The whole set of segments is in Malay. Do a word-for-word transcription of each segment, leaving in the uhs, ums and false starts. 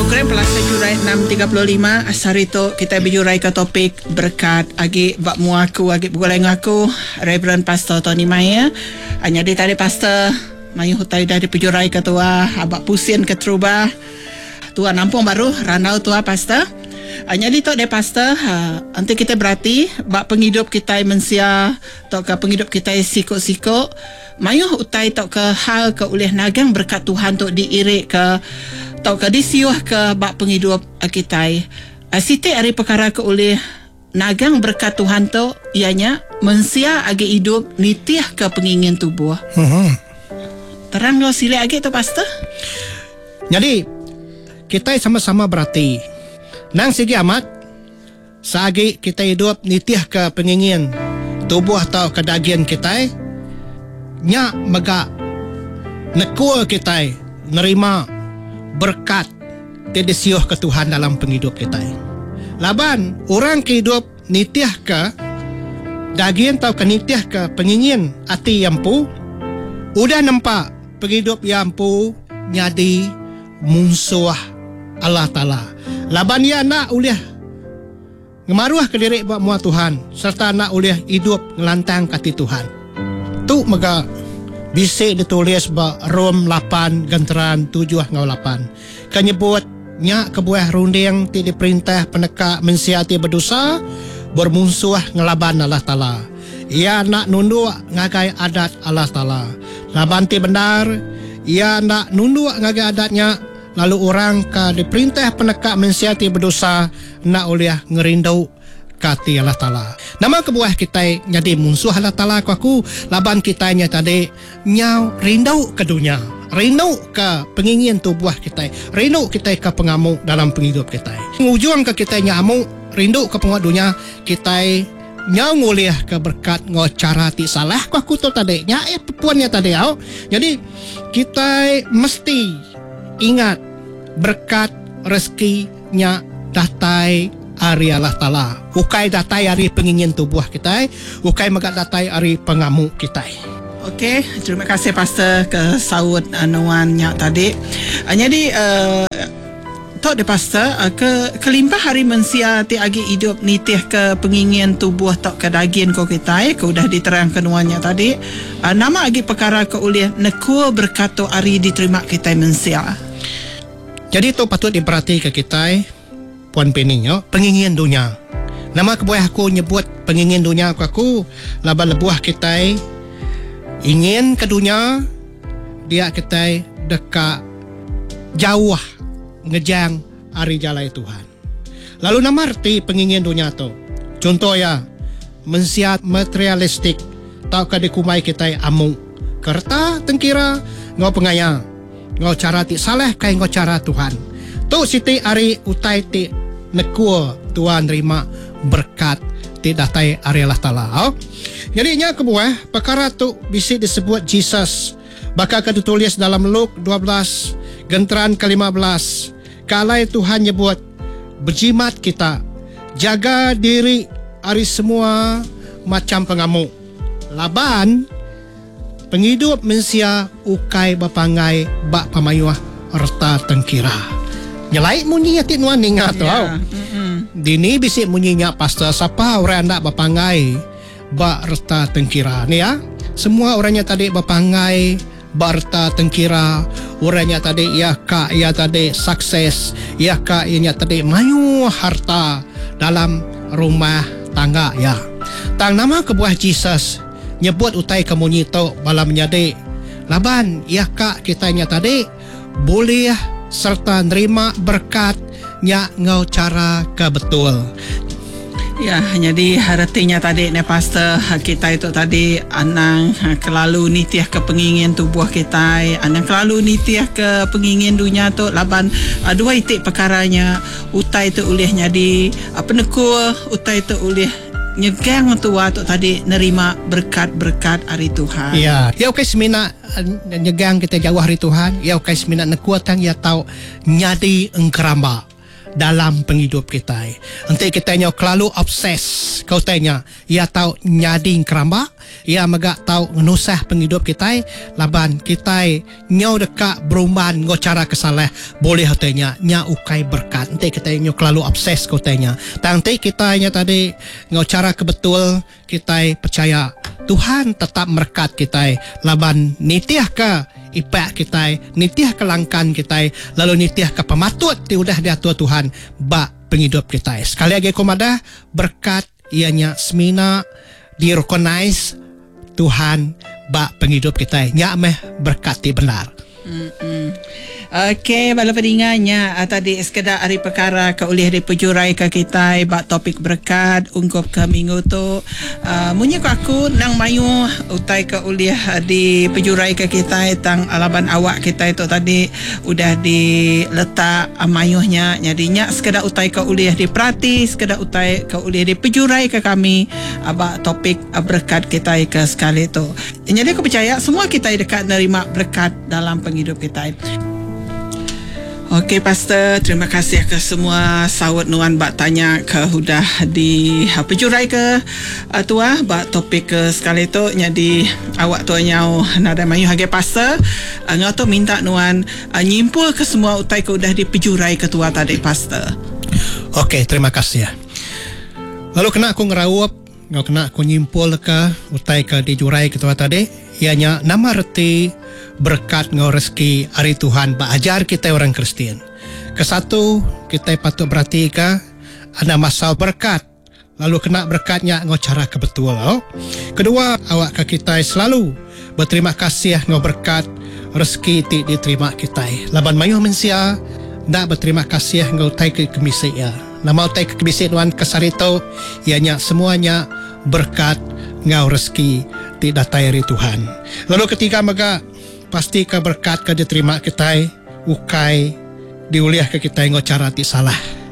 program Pelaksanaan Jurai enam tiga puluh lima asar itu kita berjurai ke topik berkat agi bak muaku agi bergulai ngaku Reverend Pastor Tony Maya. Hanya di tadi Pastor Maya hutai dari berjurai ke tua abak pusing ke terubah tua nampung baru ranau tua Pastor. Hanya di tok de Pastor ha, nanti kita berarti bak penghidup kita mensia tok ke penghidup kita sikok-sikok Maya hutai tok ke hal ke oleh nagang berkat Tuhan tok diirik ke tau ke disiuh ke bak penghidup kita. Siti hari perkara ke oleh nagang berkat Tuhan tu ianya mensia agi hidup nitih ke pengingin tubuh. Hmm. Terang lo sila agi tu Pastor. Jadi kita sama-sama berarti nang segi amat sagi kita hidup nitih ke pengingin tubuh atau kedagian kita nya mega nekul kita nerima berkat dedesiuh ke Tuhan dalam penghidup kita. Laban orang kehidup nitiah ke dagian tau ke nitiah ke pengingin hati yampu udah nampak penghidup yampu nyadi musuh Allah Ta'ala. Laban ya nak uliah ngemaruah ke diri buat mua Tuhan serta nak uliah hidup ngelantang kati Tuhan. Tu mega bisik ditulis ba Rom lapan gantaran tujuh ngau lapan. Kanyebut nya kebuah runding ti diperintah peneka mensiati berdosa bermusuh ngelaban Allah Ta'ala. Ia nak nunduk ngagai adat Allah Ta'ala. Laban ti benar ia nak nunduk ngagai adatnya lalu orang ka diperintah peneka mensiati berdosa nak uliah ngerindau kati Allah Ta'ala. Nama kebuah kita jadi musuh Allah Ta'ala ku aku laban kitanya tadi nyau rindu ke dunia, rindu ke pengingin tubuh kita, rindu kita ke pengamuk dalam penghidup kita. Ujung ke kita nyamuk rindu ke penguat dunia kita nyau nguliah ke berkat ngocara ti salah ku aku tu tadi nya eh puannya tadi au. Jadi kita mesti ingat berkat rezekinya datai ari Allah Ta'ala. Ukai datai ari pengingin tubuh kita, ukai magat datai ari pengamuk kita. Okey, terima kasih Pastor ke saud anuannya tadi. Jadi uh, tok de Pastor uh, ke kelimpah hari mensia ti agi hidup nitih ke pengingin tubuh tok ke daging ko kita ke udah diterangkan nuannya tadi. Uh, nama agi perkara ke ulih nekul berkat ari diterima kita mensia. Jadi tu patut diperhati ke kita puan pening yo pengingin dunia. Nama kebuah aku nyebut pengingin dunia aku aku laba lebuah kita ingin ke dunia dia kita dekat jauh ngejang hari jalai Tuhan. Lalu nama arti pengingin dunia tu contoh ya mensiat materialistik tau ka dikumai kita amu kerta tengkira ngau pengaya ngau cara ti salah kai ngau cara Tuhan. Tu siti ari utai ti nekul Tuhan terima berkat ti datai ari Allah Ta'ala. Oh? Jadi nya kebuah perkara tu bisa disebut Jesus. Bakal ditulis dalam Luke dua belas gantaran ke lima belas. Kalai Tuhan nyebut berjimat kita jaga diri ari semua macam pengamuk. Laban penghidup mensia ukai bapangai bak pamayuah erta tengkira. Nyelai munyi ati nuan ingat tu. Yeah. Mm-hmm. Dini bisik munyinya Pastor siapa orang nak bapangai bak erta tengkira ni ya. Semua orangnya tadi bapangai bak erta tengkira. Orangnya tadi ya ka ya tadi sukses, ya ka ianya tadi mayu harta dalam rumah tangga ya. Tang nama kebuah Jesus nyebut utai kemunyi tu bala menjadi laban ya ka kitanya tadi boleh serta nerima berkatnya ngau cara ke betul. Ya, jadi artinya tadi ne Pastor kita itu tadi anang kelalu nitiah ke pengingin tubuh kita, anang kelalu nitiah ke pengingin dunia tu laban dua itik perkaranya utai tu ulihnya di apa nekul utai tu ulih nyegang tua tu tadi nerima berkat-berkat hari Tuhan. Ya, ya okey semina nyegang kita jauh hari Tuhan. Ya okey semina nekuatan ya tahu nyadi engkeramba. dalam penghidup kita. Nanti kita nyo kelalu obses. Kau tanya, ia tahu nyading keramba, ia megak tahu ngenusah penghidup kita, laban kita nyo dekat beruman ngo cara kesalah, boleh tanya nya ukai berkat. Nanti kita nyo kelalu obses kau tanya. Nanti kita nya tadi ngo cara kebetul kita percaya Tuhan tetap merkat kita, laban nitiah ke ipak kita, nitiah ke langkan kita, lalu nitiah ke pematut ti udah diatur Tuhan bak penghidup kita. Sekali lagi komadah berkat ianya semina di recognize Tuhan bak penghidup kita, nya meh berkati benar. Mm-mm. Okey, bala pedinganya uh, tadi sekedar hari perkara ke oleh di pejurai ke kita bak topik berkat ungkup ke minggu tu. Uh, Munyi ku aku nang mayu utai ke oleh di pejurai ke kita tang alaban awak kita itu tadi udah diletak uh, mayuhnya. Jadinya sekedar utai ke oleh di perhati, sekedar utai ke oleh di pejurai ke kami uh, bak topik uh, berkat kita ke sekali tu. Jadi aku percaya semua kita dekat nerima berkat dalam penghidup kita. Okey Pastor, terima kasih ke semua sawat nuan bak tanya ke hudah di uh, pejurai ke uh, tua bak topik ke sekali tu. Jadi awak tua nyau nada mayu hage Pastor uh, ngau tu minta nuan uh, nyimpul ke semua utai ke udah di pejurai ke tua tadi Pastor. Okey, terima kasih ya. Lalu kena aku ngerawap, ngau kena aku nyimpul ke utai ke di jurai ke tua tadi, ianya nama reti berkat ngau rezeki hari Tuhan bak ajar kita orang Kristian. Kesatu, kita patut perhatikan ada masa berkat, lalu kena berkatnya ngau cara kebetul. Oh. Kedua, awak ke kita selalu berterima kasih ngau berkat rezeki ti diterima kita. Laban mayuh mensia nak berterima kasih ngau tai ke kemisi ya. Nama tai ke kemisi nuan kesarito ianya semuanya berkat ngau rezeki ti datai hari Tuhan. Lalu ketiga mega pasti ke berkat ke diterima kita ukai diuliah ke kita ngau cara ti salah.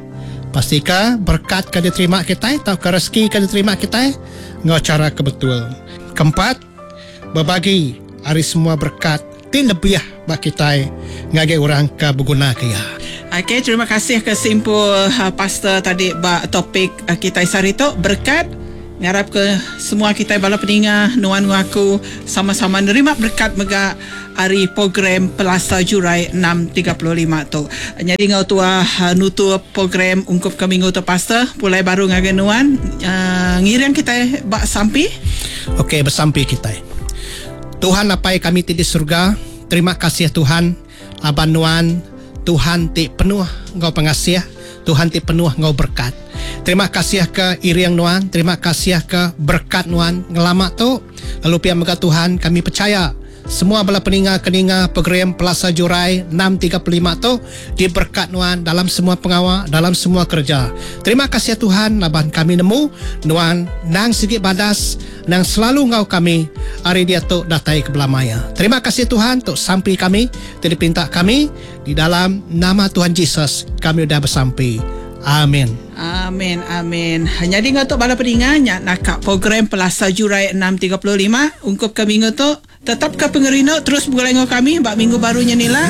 Pastika berkat ke diterima kita atau ke rezeki ke diterima kita ngau cara kebetul. Keempat, berbagi hari semua berkat ti lebih bak kita ngage orang ke berguna kaya. Okey, terima kasih ke simpul uh, Pastor tadi bak topik uh, kita sarito berkat. Ngarap ke semua kita bala pendengar nuan aku sama-sama nerima berkat mega hari program Pelasa Jurai enam tiga puluh lima tu. Jadi ngau tua uh, nutup program ungkup ke minggu tu Pastor, pulai baru ngagen nuan uh, ngirian kita bak sampai. Okey, bersampai kita. Tuhan apai kami ti di surga, terima kasih Tuhan laban nuan Tuhan ti penuh ngau pengasih, Tuhan ti penuh ngau berkat. Terima kasih ke iriang nuan, terima kasih ke berkat nuan ngelama tu. Lalu pihak mega Tuhan kami percaya semua bala peninga keninga program Pelasa Jurai enam tiga puluh lima tu diberkat nuan dalam semua pengawal, dalam semua kerja. Terima kasih Tuhan laban kami nemu nuan nang sigi badas nang selalu ngau kami hari dia tu datai ke belamaya. Terima kasih Tuhan tu sampai kami jadi pinta kami di dalam nama Tuhan Yesus kami dah bersampai. Amin. Amin, amin. Jadi untuk bala pendengarnya nak program Pelasa Jurai enam tiga puluh lima ungkup ke minggu tu tetap ke pengerino terus bergoleng kami bak minggu barunya nila.